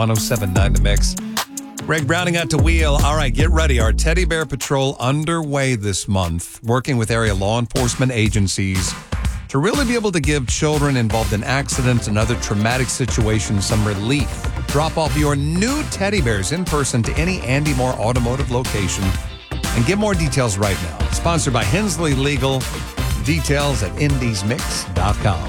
1079 The Mix. Greg Browning out to wheel. All right, get ready. Our Teddy Bear Patrol underway this month, working with area law enforcement agencies to really be able to give children involved in accidents and other traumatic situations some relief. Drop off your new teddy bears in person to any Andy Moore automotive location and get more details right now. Sponsored by Hensley Legal. Details at indiesmix.com.